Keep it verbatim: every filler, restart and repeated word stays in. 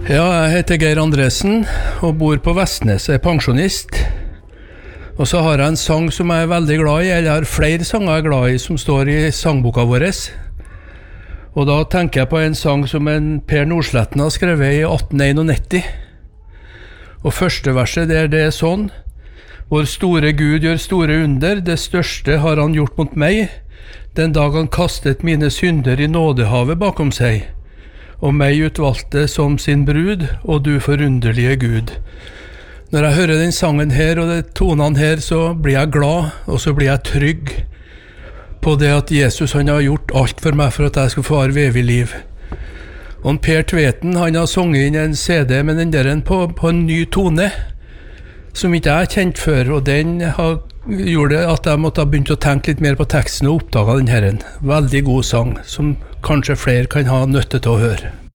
Ja, jeg heter Geir Andresen og bor på Vestnes, jeg er pensjonist. Og så har jeg en sang som jeg er veldig glad i, eller jeg har flere sanger jeg er glad i som står i sangboka vår. Og da tenker jeg på en sang som en Per Nordsletten har skrevet i atten nittien. Og første verset der det er sånn: Vår store Gud gjør store under, det største har han gjort mot meg, den dag han kastet mine synder i nådehavet bakom seg, og meg utvalgte som sin brud, og du forunderlige Gud. Når jeg hører den sangen her og de tonene her, så blir jeg glad, og så blir jeg trygg på det at Jesus han har gjort alt for meg for at jeg skal få ha evig liv. Og Per Tveten han har sunget inn en C D med den der på, på en ny tone, som ikke jeg har kjent før, og den har, gjorde at jeg måtte ha begynt å tenke litt mer på teksten og oppdaga den her. Veldig god sang, som kanskje flere kan ha nytte til å høre.